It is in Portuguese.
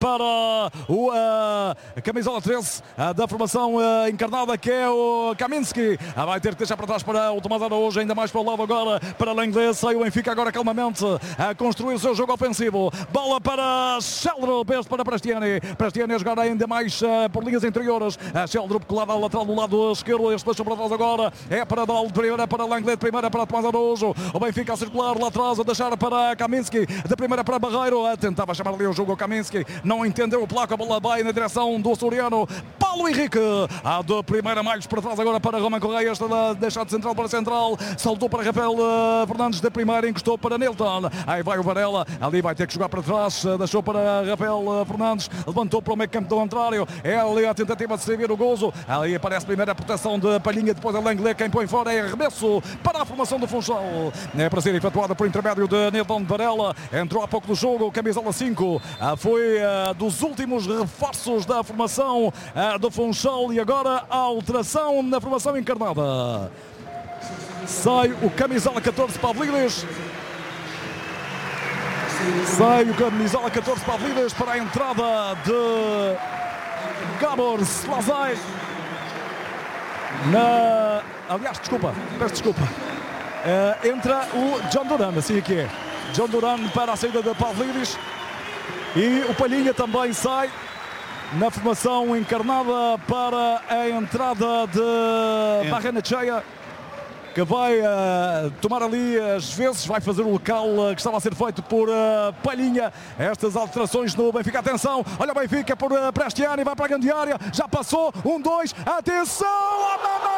para o camisola 13 da formação encarnada, que é o Kaminski. Vai ter que deixar para trás para o Tomás Araújo, ainda mais para o lado agora para o inglês. Sai o Benfica agora calmamente a construir o seu jogo ofensivo. Bola para Sheldrup, este para Prestiani. Prestiani a jogar ainda mais por linhas interiores. Sheldrup colado ao lateral do lado esquerdo. Este deixa para trás agora. É para Dal, primeira para Langley, primeira para Tomás Araújo. O Benfica a circular lá atrás, a deixar para Kaminski. De primeira para Barreiro. Tentava chamar ali o jogo o Kaminski. Não entendeu o placo. A bola vai na direção do açoriano Paulo Henrique. De primeira mais para trás agora para Roman Correia. Esta deixa de central para central. Saltou para Rafael Fernandes de primeira. Encostou para Nilton. Aí vai o Varela. Ali vai ter que jogar para trás. Deixou para Rafael Fernandes. Levantou para o meio campo do contrário. É ali a tentativa de servir o gozo. Ali aparece a primeira proteção de Palhinha. Depois a Langley. Quem põe fora é arremesso para a formação do Funchal. É para ser efetuada por intermédio de Nilton Varela. Entrou há pouco do jogo. Camisola 5. Foi dos últimos reforços da formação do Funchal. E agora a alteração na formação encarnada. Sai o camisola 14 Pavlidis. Sai o camisola 14 Pavlidis para a entrada de Gabor Slazai. Aliás, peço desculpa. Entra o John Duran, assim aqui é. John Duran para a saída de Pavlidis. E o Palhinha também sai na formação encarnada para a entrada de Barrenechea, que vai tomar ali as vezes, vai fazer o local que estava a ser feito por Palhinha. Estas alterações no Benfica, atenção, olha o Benfica por Prestiani, vai para a grande área, já passou, 1-2, atenção,